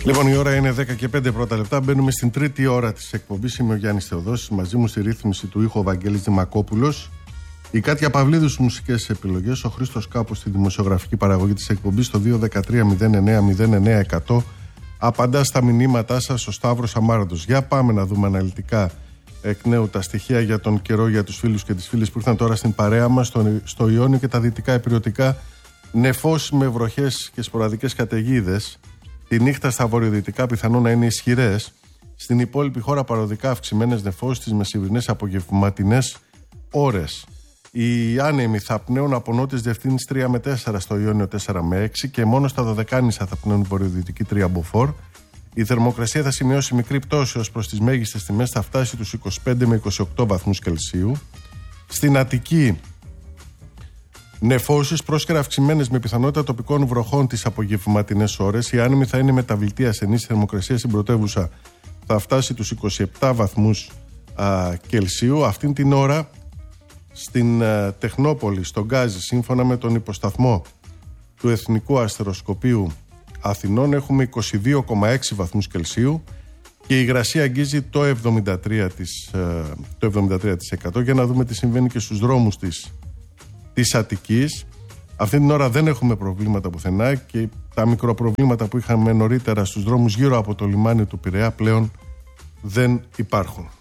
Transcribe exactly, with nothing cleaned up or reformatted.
Λοιπόν, η ώρα είναι δέκα και πέντε πρώτα λεπτά. Μπαίνουμε στην τρίτη ώρα της εκπομπής. Είμαι ο Γιάννης Θεοδόσης. Μαζί μου στη ρύθμιση του ήχου ο Βαγγέλης Δημακόπουλος. Η Κάτια Παυλίδου στις μουσικές επιλογές. Ο Χρήστος Κάπος στη δημοσιογραφική παραγωγή της εκπομπής. Στο δύο ένα τρία μηδέν εννέα μηδέν εννέα εκατό. Απαντά στα μηνύματά σας ο Σταύρος Αμάραντος. Για πάμε να δούμε αναλυτικά εκ νέου τα στοιχεία για τον καιρό, για τους φίλους και τις φίλες που ήρθαν τώρα στην παρέα μας, στο, στο Ιόνιο και τα δυτικά υπηρετικά. Νεφώσεις με βροχές και σποραδικές καταιγίδες. Τη νύχτα στα βορειοδυτικά πιθανόν να είναι ισχυρές. Στην υπόλοιπη χώρα παροδικά αυξημένες νεφώσεις τις μεσημβρινές απογευματινές ώρες. Οι άνεμοι θα πνέουν από νότιες διευθύνσεις τρία με τέσσερα στο Ιόνιο, τέσσερα με έξι και μόνο στα Δωδεκάνησα θα πνέουν βορειοδυτική τρία μποφόρ. Η θερμοκρασία θα σημειώσει μικρή πτώση ως προς τις μέγιστες τιμές, θα φτάσει τους είκοσι πέντε με είκοσι οκτώ βαθμούς Κελσίου. Στην Αττική, νεφώσεις πρόσκαιρα αυξημένες με πιθανότητα τοπικών βροχών τις απογευματινές ώρες. Η άνεμη θα είναι μεταβλητή ασθενής, θερμοκρασία στην πρωτεύουσα θα φτάσει τους είκοσι επτά βαθμούς α, Κελσίου. Αυτήν την ώρα στην α, Τεχνόπολη, στον Γκάζι, σύμφωνα με τον υποσταθμό του Εθνικού Αστεροσκοπείου Αθηνών, έχουμε είκοσι δύο κόμμα έξι βαθμούς Κελσίου και η υγρασία αγγίζει το εβδομήντα τρία τοις εκατό. Για να δούμε τι συμβαίνει και στους δρόμους της της Αττικής. Αυτή την ώρα δεν έχουμε προβλήματα πουθενά και τα μικροπροβλήματα που είχαμε νωρίτερα στους δρόμους γύρω από το λιμάνι του Πειραιά πλέον δεν υπάρχουν.